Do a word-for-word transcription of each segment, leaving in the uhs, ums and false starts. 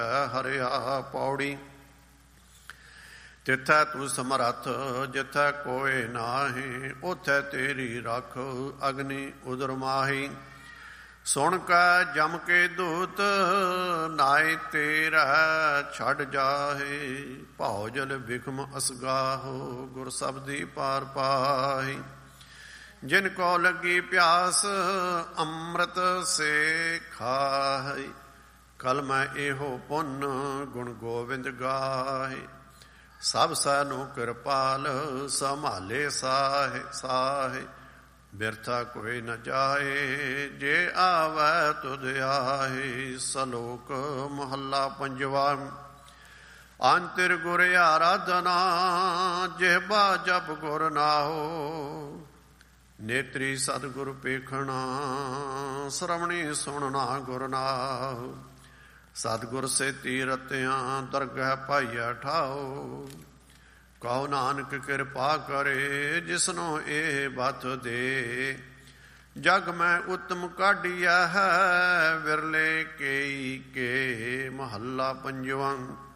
ਹਰਿਆ ਪੌੜੀ। ਤਿੱਥੈ ਤੂੰ ਸਮਰੱਥ ਜਿੱਥੈ ਕੋਇ ਨਾਹੀ, ਉਥੈ ਤੇਰੀ ਰੱਖ ਅਗਨੀ ਉਦਰ ਮਾਹੀ। ਸੁਣ ਕੈ ਜਮ ਕੇ ਦੂਤ ਨਾਇ ਤੇਰਾ ਛੱਡ ਜਾਹੇ, ਭਾਉ ਜਲ ਬਿਖਮ ਅਸਗਾਹੋ ਗੁਰ ਸਬਦੀ ਪਾਰ ਪਾਹੀ। ਜਿਨ ਕੋ ਲੱਗੀ ਪਿਆਸ ਅੰਮ੍ਰਿਤ ਸੇ ਖਾਹੀ, ਕਲ ਮੈਂ ਇਹੋ ਪੁੰਨ ਗੁਣ ਗੋਵਿੰਦ ਗਾਹੇ। ਸਭ ਸੈਨੂੰ ਕਿਰਪਾਲ ਸੰਭਾਲੇ ਸਾਹੇ ਸਾਹੇ, ਬਿਰਥਾ ਕੋਈ ਨ ਜਾਏ ਜੇ ਆਵੈ ਤੁਧ ਆਹੇ। ਸਲੋਕ ਮਹੱਲਾ ਪੰਜਵਾ। ਅੰਤਿਰ ਗੁਰ ਆਰਾਧਨਾ ਜਿਹਬਾ ਜਪ ਗੁਰ ਨਾਹੋ, ਨੇਤਰੀ ਸਤਿਗੁਰ ਪੇਖਣਾ ਸ਼ਰਵਣੀ ਸੁਣਨਾ ਗੁਰ ਨਾਹੋ। ਸਤਿਗੁਰ ਸੇਤੀ ਰਤਿਆਂ ਦਰਗਹਿ ਪਾਈਆ ਠਾਓ, ਕਹੋ ਨਾਨਕ ਕਿਰਪਾ ਕਰੇ ਜਿਸਨੂੰ ਇਹ ਬਤ ਦੇ। ਜਗ ਮੈਂ ਉਤਮ ਕਾਢੀਆ ਹੈ ਵਿਰਲੇ ਕੇਈ ਕੇ। ਮਹੱਲਾ ਪੰਜਵਾਂ।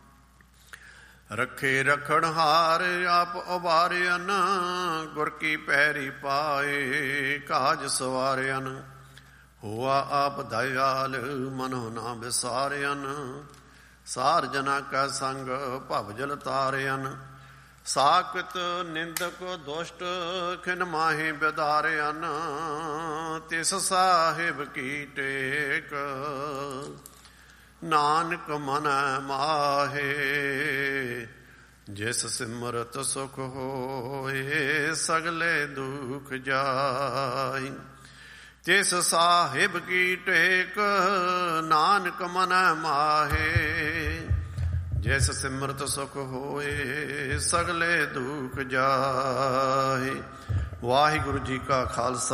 ਰੱਖੇ ਰਖਣਹਾਰ ਆਪ ਉਬਾਰਿਆਨ, ਗੁਰ ਕੀ ਪੈਰੀ ਪਾਏ ਕਾਜ ਸਵਾਰਿਆਨ। ਹੋਆ ਆਪ ਦਇਆਲ ਮਨੋ ਨਾ ਵਿਸਾਰਿਆਨ, ਸਾਰ ਜਨਾ ਕੈ ਸੰਗ ਭਵ ਜਲ ਤਾਰਿਆਨ। ਸਾਕਤ ਨਿੰਦਕ ਦੁਸ਼ਟ ਖਿਨ ਮਾਹੀ ਬਿਦਾਰਿਆਨ, ਤਿਸ ਸਾਹਿਬ ਕੀ ਟੇਕ ਨਾਨਕ ਮਨ ਮਾਹੇ। ਜਿਸ ਸਿਮਰਤ ਸੁਖ ਹੋਏ ਸਗਲੇ ਦੁਖ ਜਾਈ, ਤਿਸ ਸਾਹਿਬ ਕੀ ਟੇਕ ਨਾਨਕ ਮਨ ਮਾਹੇ। ਜਿਸ ਸਿਮਰਤ ਸੁਖ ਹੋਏ ਸਗਲੇ ਦੁਖ ਜਾਏ। ਵਾਹਿਗੁਰੂ ਜੀ ਕਾ ਖਾਲਸਾ